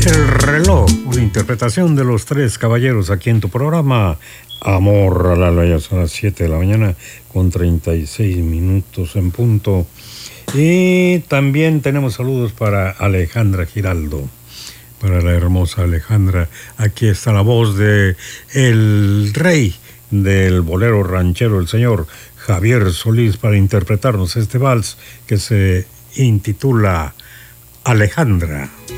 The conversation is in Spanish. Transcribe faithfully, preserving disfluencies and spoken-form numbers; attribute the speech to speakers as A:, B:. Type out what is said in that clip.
A: El reloj, una interpretación de Los Tres Caballeros aquí en tu programa Amor a la Ley. Son las siete de la mañana con treinta y seis minutos en punto. Y también tenemos saludos para Alejandra Giraldo, para la hermosa Alejandra. Aquí está la voz de el rey del bolero ranchero, el señor Javier Solís, para interpretarnos este vals que se intitula Alejandra.